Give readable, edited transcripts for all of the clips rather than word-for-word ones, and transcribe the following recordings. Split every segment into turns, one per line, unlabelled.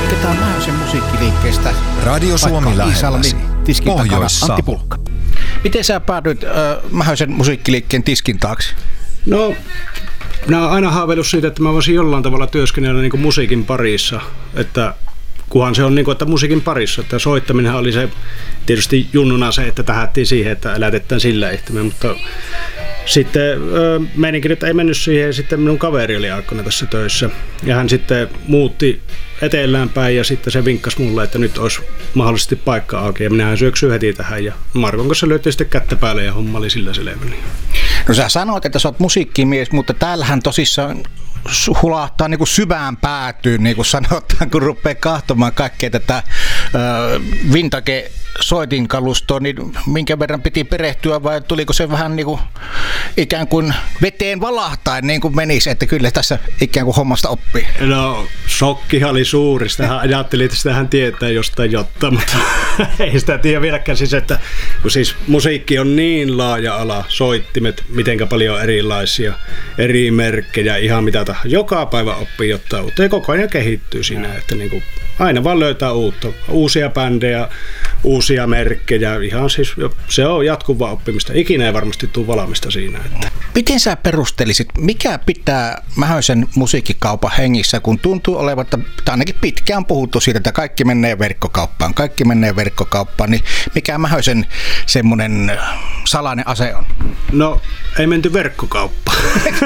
Jatketaan Mähösen musiikkiliikkeestä.
Radio Suomi lähelläsi.
Tiskin takana
Pohjois-Savo.
Antti Pulkka. Miten sä päädyit Mähösen musiikkiliikkeen tiskin taakse?
No, minä olen aina haaveillut siitä, että mä voisin jollain tavalla työskennellä niin kuin musiikin parissa, että kunhan se on niin kuin, että musiikin parissa, että soittaminen oli se tietysti junnuna se, että tähättiin siihen, että elätetään sillä ehtimään, mutta sitten meininkin nyt ei mennyt siihen ja sitten minun kaveri oli aikana tässä töissä ja hän sitten muutti etelään päin ja sitten se vinkkasi mulle, että nyt olisi mahdollisesti paikka auki ja minähän syöksyin heti tähän ja Markon kanssa löytyi sitten kättä päälle ja homma oli sillä selvä.
No sä sanoit, että sä oot musiikkimies, mutta täällähän tosissaan hulahtaa niin kuin syvään päätyyn, niin kuin sanotaan, kun rupeaa kahtomaan kaikkea tätä vintage-soitinkalustoa, niin minkä verran piti perehtyä vai tuliko se vähän niin kuin ikään kuin veteen valahtain niin kuin menisi, että kyllä tässä ikään kuin hommasta oppii?
No, shokkihan oli suuri. Sitähän ajattelin, että sitähän tietää jostain jotta, mutta ei sitä tiedä vieläkään siis, että kun siis musiikki on niin laaja ala, soittimet, mitenkä paljon erilaisia, eri merkkejä, ihan mitä tahansa. Joka päivä oppii jotain uutta ja koko ajan kehittyy siinä, että niin kuin aina vaan löytää uutta, uusia bändejä, uusia merkkejä, ihan siis se on jatkuvaa oppimista, ikinä ei varmasti tule valmista siinä. Että.
Miten sä perustelisit, mikä pitää Mähösen musiikkikaupan hengissä, kun tuntuu olevan, että ainakin pitkään puhuttu siitä, että kaikki menee verkkokauppaan, niin mikä Mähösen semmoinen salainen ase on?
No, ei menty verkkokauppaan.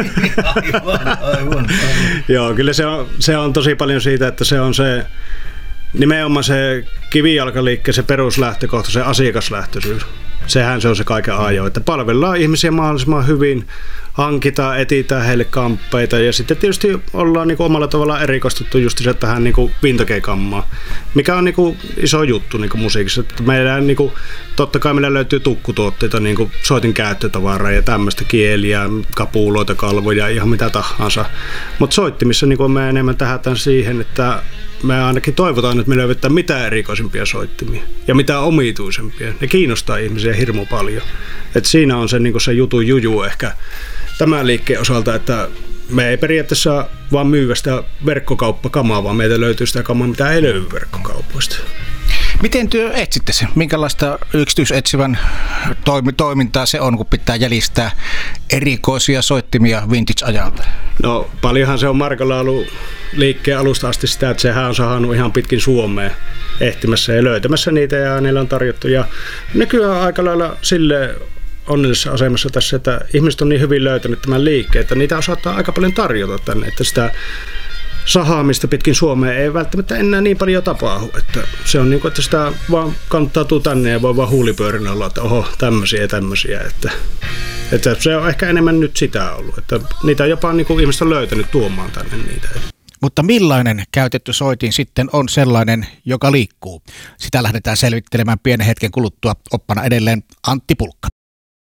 Aivan.
Joo, kyllä se on tosi paljon siitä, että se on se nimenomaan se kivijalkaliikkeen se peruslähtökohta, se asiakaslähtöisyys. Sehän se on se kaiken ajo, että palvellaan ihmisiä mahdollisimman hyvin, hankitaan, etsitään heille kamppeita ja sitten tietysti ollaan niin kuin omalla tavallaan erikoistettu just se tähän niin kuin vintage-kammaan, mikä on niin kuin iso juttu niin kuin musiikissa. Että meillä niin kuin, totta kai meillä löytyy tukkutuotteita, niin kuin soitin käyttötavaraa ja tämmöistä kieliä, kapuloita, kalvoja, ihan mitä tahansa. Mutta soittimissa niin kuin me enemmän tähdätään siihen, että me ainakin toivotaan, että me löydetään mitä erikoisimpia soittimia ja mitä omituisempia. Ne kiinnostaa ihmisiä hirmu paljon. Et siinä on se, niin se jutun juju ehkä tämän liikkeen osalta, että me ei periaatteessa vaan myyvä sitä verkkokauppakamaa, vaan meiltä löytyy sitä kamaa, mitä ei löydy verkkokaupoista.
Miten työ etsitte sen? Minkälaista yksityisetsivän toimintaa se on, kun pitää jäljistää erikoisia soittimia vintage-ajalta? No
paljonhan se on Markolla ollut liikkeen alusta asti sitä, että sehän on saanut ihan pitkin Suomea ehtimässä ja löytämässä niitä ja niillä on tarjottu. Ja nykyään aika lailla sille onnellisessa asemassa tässä, että ihmiset on niin hyvin löytänyt tämän liikkeen, että niitä osataan aika paljon tarjota tänne, että sitä sahaamista pitkin Suomea ei välttämättä enää niin paljon tapahdu, että se on niin kuin, että sitä vaan kannattautuu tänne ja voi vaan huulipyörin olla, että oho, tämmöisiä, että se on ehkä enemmän nyt sitä ollut, että niitä jopa niin kuin ihmiset on löytänyt tuomaan tänne niitä.
Mutta millainen käytetty soitin sitten on sellainen, joka liikkuu? Sitä lähdetään selvittelemään pienen hetken kuluttua, oppana edelleen Antti Pulkka.